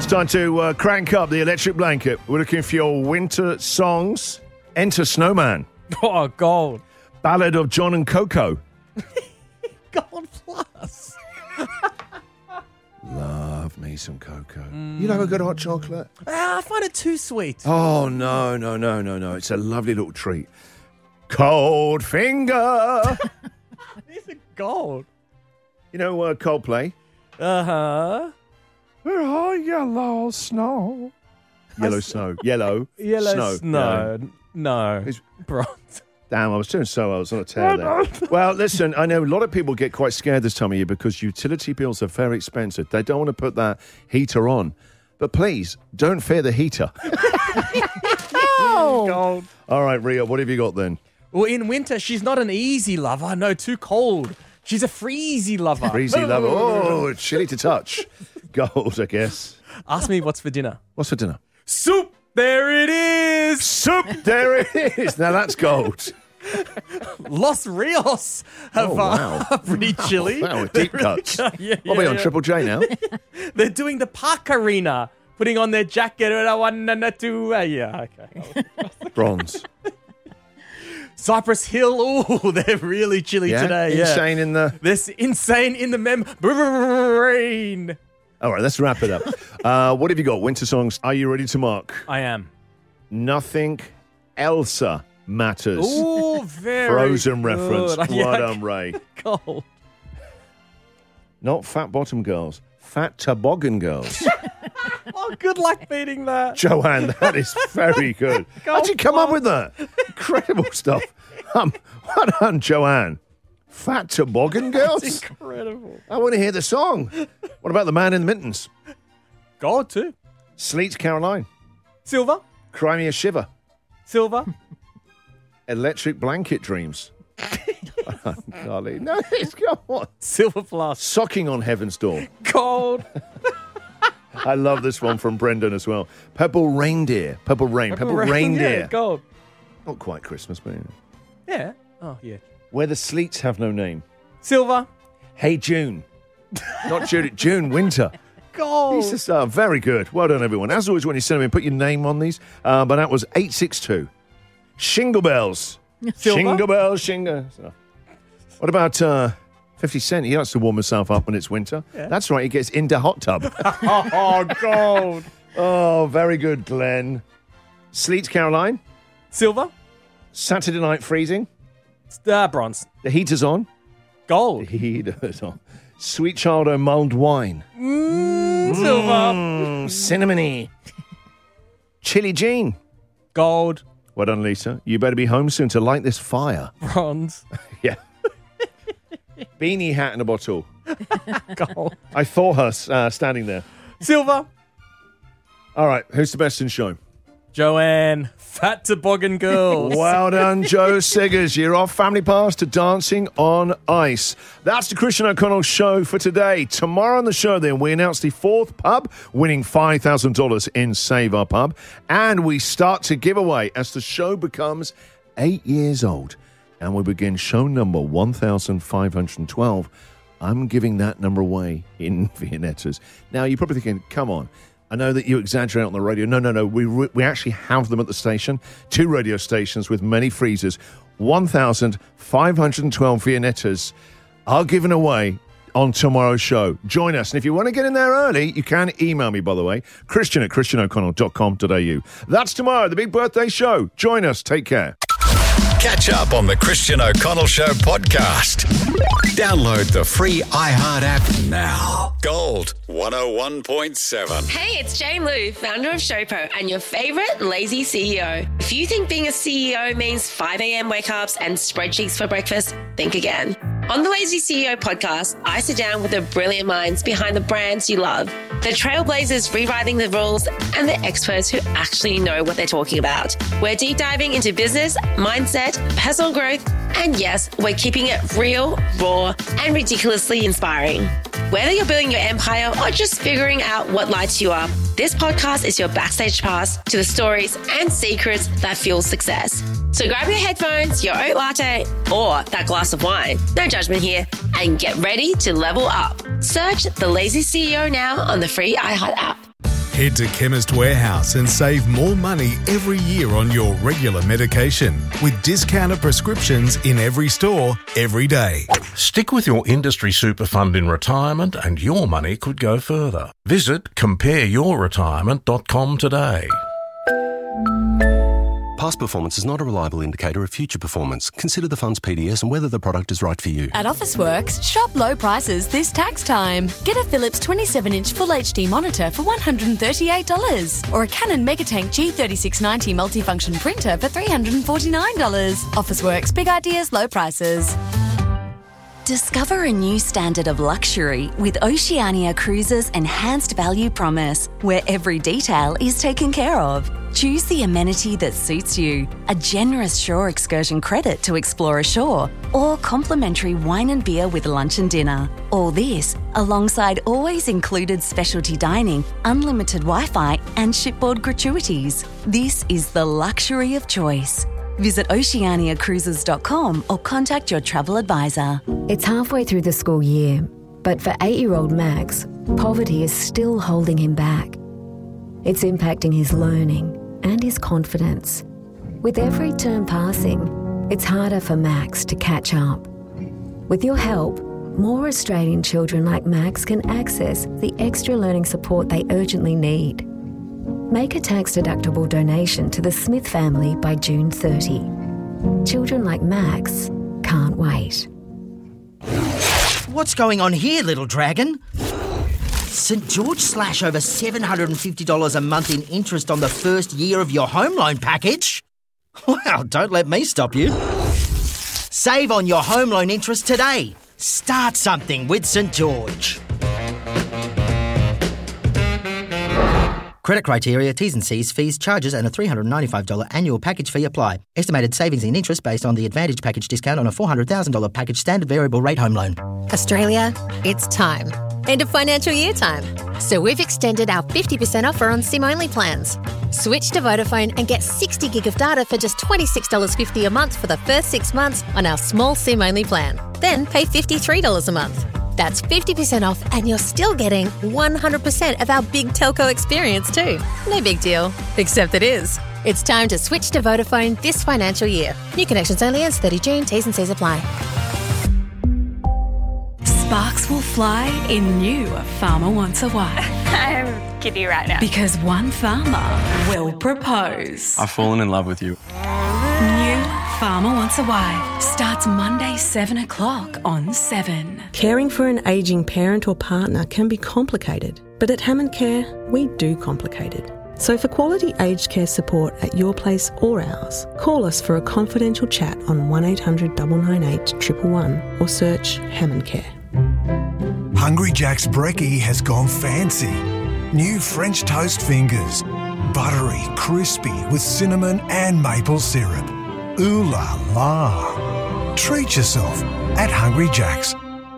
It's time to crank up the electric blanket. We're looking for your winter songs. Enter Snowman. Oh, gold. Ballad of John and Coco. Gold plus. Love me some cocoa. You love a good hot chocolate? I find it too sweet. Oh, no. It's a lovely little treat. Cold Finger. These are gold. You know Coldplay? Uh-huh. Where are yellow snow? Yellow snow. Yellow Yellow snow. No. It's- Bronze. Damn, I was doing so well. I was on a tear there. Well, listen, I know a lot of people get quite scared this time of year because utility bills are very expensive. They don't want to put that heater on. But please, don't fear the heater. Gold. All right, Ria, what have you got then? Well, in winter, she's not an easy lover. No, too cold. She's a freezy lover. Breezy lover. Oh, chilly to touch. Gold, I guess. Ask me what's for dinner. What's for dinner? Soup. There it is. Soup. There it is. Now that's gold. Los Rios have, Oh, wow. are pretty chilly. Wow, deep cuts. Yeah, I'll be on Triple J now. They're doing the Park Arena, putting on their jacket. A one and a two. Yeah, okay. Bronze. Cypress Hill. Oh, they're really chilly Yeah? today. Yeah. Insane in the... This insane in the membrane. All right, let's wrap it up. What have you got? Winter songs. Are you ready to mark? I am. Nothing Elsa matters. Oh, very Frozen good. reference. Yeah, Well done, Ray. Gold. Not fat bottom girls. Fat toboggan girls. Oh, good luck beating that. Joanne, that is very good. How'd you come up with that? Incredible stuff. Well done, Joanne. Fat toboggan girls? That's incredible. I want to hear the song. What about the man in the mittens? Gold too. Sleet Caroline. Silver. Cry me a shiver. Silver. Electric blanket dreams. Golly. No, it's come on. Silver plus. Socking on heaven's door. Gold. I love this one from Brendan as well. Purple reindeer. Purple reindeer. Yeah, gold. Not quite Christmas, but Yeah. Oh, yeah. where the sleets have no name. Silver. Hey June. Not June, June, winter. Gold. These are very good. Well done, everyone. As always, when you send them in, put your name on these. But that was 862. Shingle bells. Silver. Shingle bells, shingle. What about 50 Cent? He likes to warm himself up when it's winter. Yeah. That's right. He gets into hot tub. Oh, gold. Oh, very good, Glenn. Sleet Caroline. Silver. Saturday night freezing. Bronze. The heater's on. Gold. The heater's on. Sweet child o' mulled wine. Silver. Cinnamony. Chili Jean. Gold. Well done, Lisa. You better be home soon to light this fire. Bronze. Yeah. Beanie hat in a bottle. Gold. I saw her standing there. Silver. All right, who's the best in show? Joanne. Fat toboggan girls. Well done, Joe Siggers. You're off Family Pass to Dancing on Ice. That's the Christian O'Connell show for today. Tomorrow on the show, then, we announce the fourth pub winning $5,000 in Save Our Pub. And we start to give away as the show becomes 8 years old. And we begin show number 1,512. I'm giving that number away in Viennettas. Now, you're probably thinking, come on. I know that you exaggerate on the radio. No. We actually have them at the station. 2 radio stations with many freezers. 1,512 Viennettas are given away on tomorrow's show. Join us. And if you want to get in there early, you can email me, by the way, christian@christianoconnell.com.au. That's tomorrow, the big birthday show. Join us. Take care. Catch up on the Christian O'Connell Show podcast. Download the free iHeart app now. Gold 101.7. Hey, it's Jane Lou, founder of Showpo and your favorite lazy CEO. If you think being a CEO means 5 a.m. wake-ups and spreadsheets for breakfast, think again. On the Lazy CEO podcast, I sit down with the brilliant minds behind the brands you love, the trailblazers rewriting the rules, and the experts who actually know what they're talking about. We're deep diving into business, mindset, personal growth, and yes, we're keeping it real, raw, and ridiculously inspiring. Whether you're building your empire or just figuring out what lights you up, this podcast is your backstage pass to the stories and secrets that fuel success. So grab your headphones, your oat latte, or that glass of wine, no judgment here, and get ready to level up. Search The Lazy CEO now on the free iHeart app. Head to Chemist Warehouse and save more money every year on your regular medication with discounted prescriptions in every store, every day. Stick with your industry super fund in retirement and your money could go further. Visit compareyourretirement.com today. Past performance is not a reliable indicator of future performance. Consider the fund's PDS and whether the product is right for you. At Officeworks, shop low prices this tax time. Get a Philips 27-inch Full HD monitor for $138 or a Canon Megatank G3690 multifunction printer for $349. Officeworks, big ideas, low prices. Discover a new standard of luxury with Oceania Cruises' enhanced value promise, where every detail is taken care of. Choose the amenity that suits you. A generous shore excursion credit to explore ashore, or complimentary wine and beer with lunch and dinner. All this alongside always included specialty dining, unlimited Wi-Fi, and shipboard gratuities. This is the luxury of choice. Visit oceaniacruises.com or contact your travel advisor. It's halfway through the school year, but for 8-year-old Max, poverty is still holding him back. It's impacting his learning and his confidence. With every term passing, it's harder for Max to catch up. With your help, more Australian children like Max can access the extra learning support they urgently need. Make a tax-deductible donation to the Smith family by June 30. Children like Max can't wait. What's going on here, little dragon? St George slash over $750 a month in interest on the first year of your home loan package? Well, don't let me stop you. Save on your home loan interest today. Start something with St George. Credit criteria, T's and C's, fees, charges and a $395 annual package fee apply. Estimated savings in interest based on the Advantage package discount on a $400,000 package standard variable rate home loan. Australia, it's time. End of financial year time. So we've extended our 50% offer on SIM-only plans. Switch to Vodafone and get 60 gig of data for just $26.50 a month for the first 6 months on our small SIM-only plan. Then pay $53 a month. That's 50% off and you're still getting 100% of our big telco experience too. No big deal, except it is. It's time to switch to Vodafone this financial year. New connections only ends 30 June. T's and C's apply. Sparks will fly in new Farmer Wants a Wife. I'm kidding right now. Because one farmer will propose. I've fallen in love with you. New Farmer Wants a Wife starts Monday 7 o'clock on 7. Caring for an ageing parent or partner can be complicated, but at Hammond Care, we do complicate it. So for quality aged care support at your place or ours, call us for a confidential chat on 1800 998 111 or search Hammond Care. Hungry Jack's brekkie has gone fancy. New French toast fingers. Buttery, crispy with cinnamon and maple syrup. Ooh la la. Treat yourself at Hungry Jack's.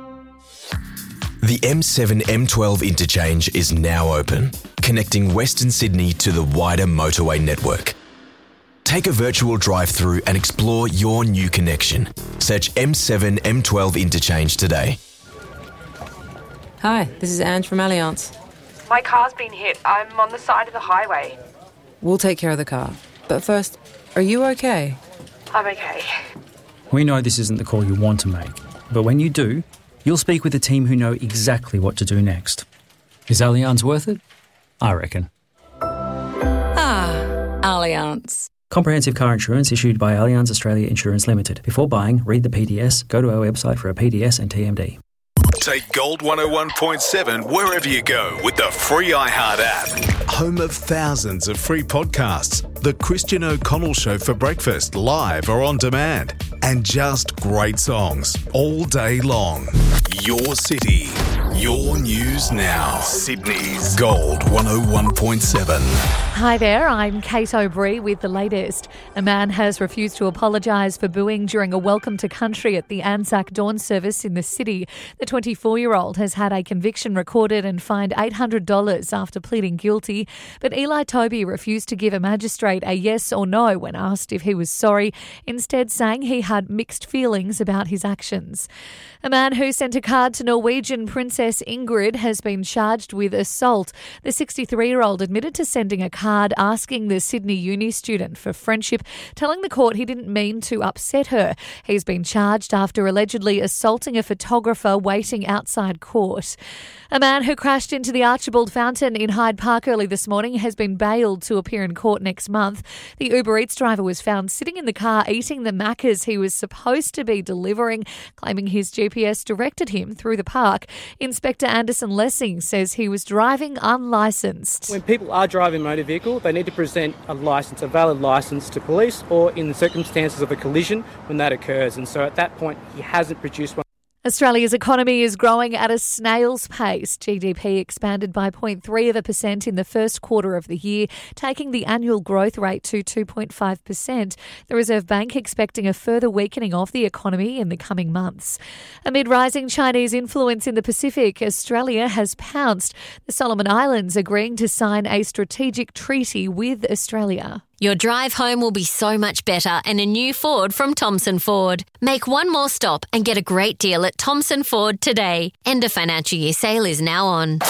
The M7-M12 interchange is now open, connecting Western Sydney to the wider motorway network. Take a virtual drive-through and explore your new connection. Search M7-M12 interchange today. Hi, this is Ange from Allianz. My car's been hit. I'm on the side of the highway. We'll take care of the car. But first, are you okay? I'm okay. We know this isn't the call you want to make, but when you do, you'll speak with a team who know exactly what to do next. Is Allianz worth it? I reckon. Allianz. Comprehensive car insurance issued by Allianz Australia Insurance Limited. Before buying, read the PDS, go to our website for a PDS and TMD. Take Gold 101.7 wherever you go with the free iHeart app. Home of thousands of free podcasts. The Christian O'Connell Show for breakfast, live or on demand. And just great songs all day long. Your city. Your news now. Sydney's Gold 101.7. Hi there, I'm Kate O'Brien with the latest. A man has refused to apologise for booing during a welcome to country at the Anzac Dawn service in the city. The 24-year-old has had a conviction recorded and fined $800 after pleading guilty, but Eli Toby refused to give a magistrate demonstrate a yes or no when asked if he was sorry, instead saying he had mixed feelings about his actions. A man who sent a card to Norwegian Princess Ingrid has been charged with assault. The 63-year-old admitted to sending a card asking the Sydney uni student for friendship, telling the court he didn't mean to upset her. He's been charged after allegedly assaulting a photographer waiting outside court. A man who crashed into the Archibald Fountain in Hyde Park early this morning has been bailed to appear in court next month. The Uber Eats driver was found sitting in the car eating the Maccas he was supposed to be delivering, claiming his GPS directed him through the park. Inspector Anderson Lessing says he was driving unlicensed. When people are driving a motor vehicle, they need to present a licence, a valid licence to police, or in the circumstances of a collision when that occurs. And so at that point, he hasn't produced one. Australia's economy is growing at a snail's pace. GDP expanded by 0.3% in the first quarter of the year, taking the annual growth rate to 2.5%. The Reserve Bank expecting a further weakening of the economy in the coming months. Amid rising Chinese influence in the Pacific, Australia has pounced, the Solomon Islands agreeing to sign a strategic treaty with Australia. Your drive home will be so much better in a new Ford from Thomson Ford. Make one more stop and get a great deal at Thomson Ford today. End of financial year sale is now on.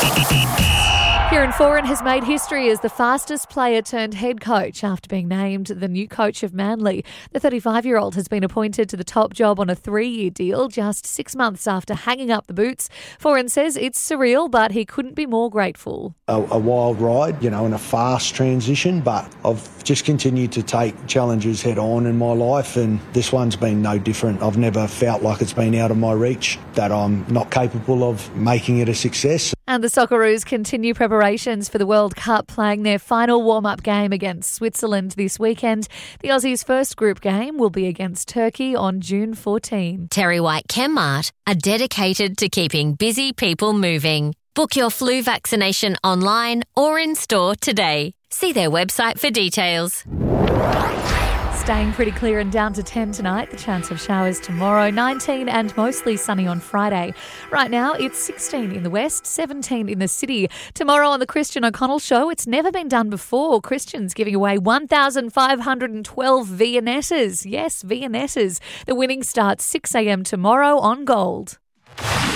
Kieran Foran has made history as the fastest player turned head coach after being named the new coach of Manly. The 35-year-old has been appointed to the top job on a 3-year deal just 6 months after hanging up the boots. Foran says it's surreal, but he couldn't be more grateful. A wild ride, and a fast transition, but I've just continued to take challenges head on in my life, and this one's been no different. I've never felt like it's been out of my reach, that I'm not capable of making it a success. And the Socceroos continue preparations for the World Cup, playing their final warm-up game against Switzerland this weekend. The Aussies' first group game will be against Turkey on June 14. Terry White Chemmart are dedicated to keeping busy people moving. Book your flu vaccination online or in store today. See their website for details. Staying pretty clear and down to 10 tonight. The chance of showers tomorrow, 19 and mostly sunny on Friday. Right now, it's 16 in the west, 17 in the city. Tomorrow on the Christian O'Connell Show, it's never been done before. Christian's giving away 1,512 Viennettas. Yes, Viennettas. The winning starts 6 a.m. tomorrow on Gold.